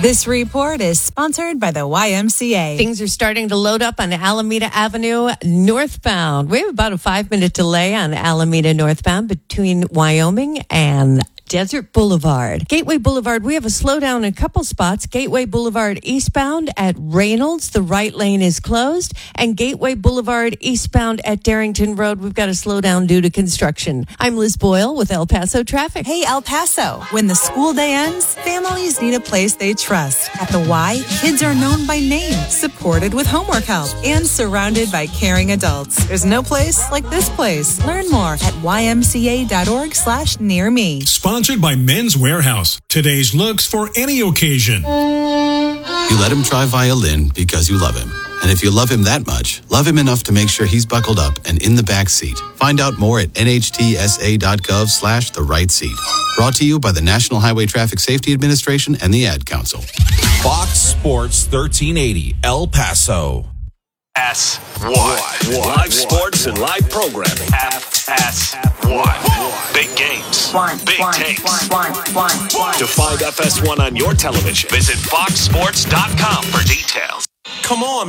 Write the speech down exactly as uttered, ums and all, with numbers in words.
This report is sponsored by the Y M C A. Things are starting to load up on Alameda Avenue northbound. We have about a five-minute delay on Alameda northbound between Wyoming and Desert Boulevard. Gateway Boulevard, we have a slowdown in a couple spots. Gateway Boulevard eastbound at Reynolds, the right lane is closed. And Gateway Boulevard eastbound at Darrington Road, we've got a slowdown due to construction. I'm Liz Boyle with El Paso Traffic. Hey, El Paso. When the school day ends, families need a place they trust. At the Y, kids are known by name, supported with homework help, and surrounded by caring adults. There's no place like this place. Learn more at ymca.org slash near me. Sponsored by Men's Warehouse. Today's looks for any occasion. You let him try violin because you love him. And if you love him that much, love him enough to make sure he's buckled up and in the back seat. Find out more at nhtsa.gov slash the right seat. Brought to you by the National Highway Traffic Safety Administration and the Ad Council. Fox Sports thirteen eighty, El Paso. S one. Live sports and live programming. F S one. Big games. One, Big one, takes. one, one, one, one. To find F S one on your television, visit fox sports dot com for details. Come on,